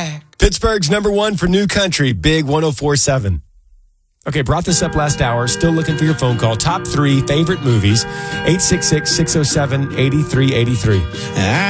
back. Pittsburgh's #1 for new country, Big 104.7. Okay, brought this up last hour. Still looking for your phone call. Top 3 favorite movies, 866-607-8383.